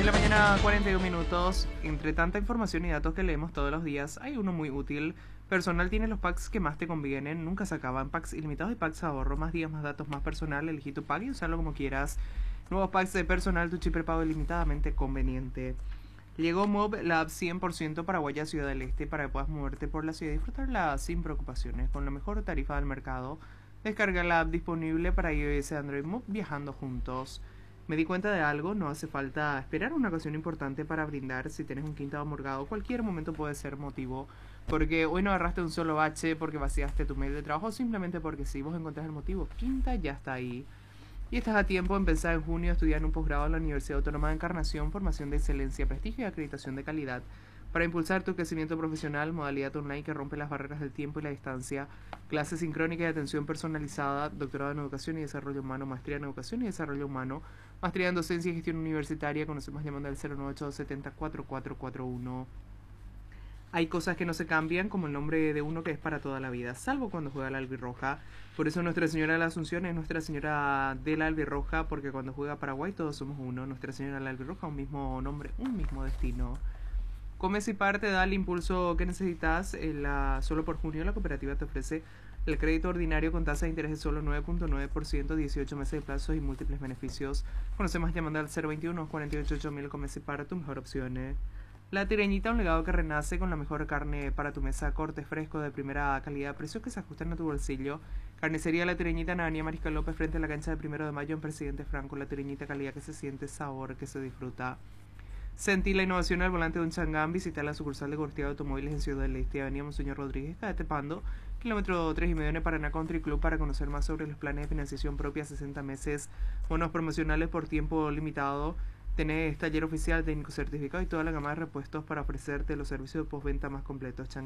La mañana 41 minutos. Entre tanta información y datos que leemos todos los días, hay uno muy útil. Personal tiene los packs que más te convienen, nunca se acaban. Packs ilimitados y packs ahorro, más días, más datos, más personal. Elegí tu pack y usarlo como quieras. Nuevos packs de personal, tu chip prepago ilimitadamente conveniente. Llegó Mob Lab 100% Paraguaya Ciudad del Este para que puedas moverte por la ciudad y disfrutarla sin preocupaciones, con la mejor tarifa del mercado. Descarga la app disponible para iOS y Android Mob, viajando juntos. Me di cuenta de algo, no hace falta esperar una ocasión importante para brindar. Si tienes un quinto amorgado, cualquier momento puede ser motivo. Porque hoy no agarraste un solo bache, porque vaciaste tu mail de trabajo, simplemente porque si vos encontrás el motivo, Quinta ya está ahí. Y estás a tiempo de empezar en junio a estudiar en un posgrado en la Universidad Autónoma de Encarnación, formación de excelencia, prestigio y acreditación de calidad. Para impulsar tu crecimiento profesional, modalidad online que rompe las barreras del tiempo y la distancia, clases sincrónicas y atención personalizada, doctorado en educación y desarrollo humano, maestría en educación y desarrollo humano, maestría en docencia y gestión universitaria, conocemos llamando al 09870 4441. Hay cosas que no se cambian, como el nombre de uno que es para toda la vida, salvo cuando juega la albirroja. Por eso Nuestra Señora de la Asunción es Nuestra Señora de la Albirroja, porque cuando juega Paraguay todos somos uno. Nuestra Señora de la Albirroja, un mismo nombre, un mismo destino. Comecipar te da el impulso que necesitas. Solo por junio la cooperativa te ofrece el crédito ordinario con tasa de interés de solo 9.9%, 18 meses de plazo y múltiples beneficios. Conoce más llamando al 021 488.000. Comecipar, tu mejor opción. La Tireñita, un legado que renace con la mejor carne para tu mesa, corte fresco de primera calidad, precios que se ajustan a tu bolsillo. Carnicería La Tireñita en Avenida Mariscal López frente a la cancha de 1 de Mayo en Presidente Franco. La Tireñita, calidad que se siente, sabor que se disfruta. Sentí la innovación al volante de un Changán. Visita la sucursal de Cortea de Automóviles en Ciudad del Este, Avenida Monseñor Rodríguez, calle Tepando, kilómetro 3,5 en Paraná Country Club, para conocer más sobre los planes de financiación propia, 60 meses, bonos promocionales por tiempo limitado. Tenés taller oficial, técnico certificado y toda la gama de repuestos para ofrecerte los servicios de postventa más completos.